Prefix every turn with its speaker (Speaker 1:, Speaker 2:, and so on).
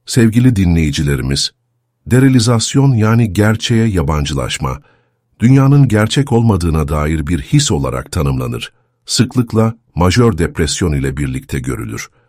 Speaker 1: Sevgili dinleyicilerimiz, derealizasyon yani gerçeğe yabancılaşma, dünyanın gerçek olmadığına dair bir his olarak tanımlanır. Sıklıkla majör depresyon ile birlikte görülür.